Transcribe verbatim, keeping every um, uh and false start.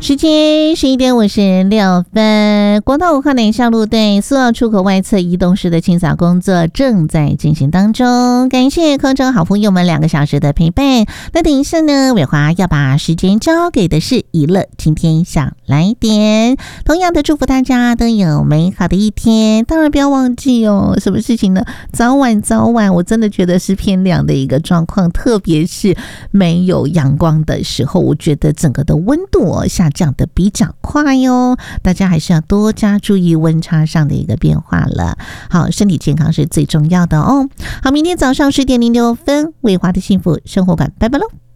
时间十一点五十六分，国道五号南向路对苏澳出口外侧移动式的清扫工作正在进行当中。感谢空中好朋友们两个小时的陪伴。那等一下呢，伟华要把时间交给的是娱乐今天想来点，同样的祝福大家都有美好的一天。当然不要忘记哦，什么事情呢？早晚早晚，我真的觉得是偏凉的一个状况，特别是没有阳光的时候，我觉得整个的温度哦下降的比较快哟，大家还是要多加注意温差上的一个变化了。好，身体健康是最重要的哦。好，明天早上十点零六分，伟华的幸福生活馆，拜拜喽。